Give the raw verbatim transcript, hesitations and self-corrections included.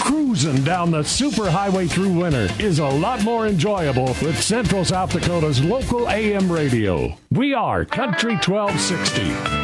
Cruising down the superhighway through winter is a lot more enjoyable with Central South Dakota's local A M radio. We are Country twelve sixty.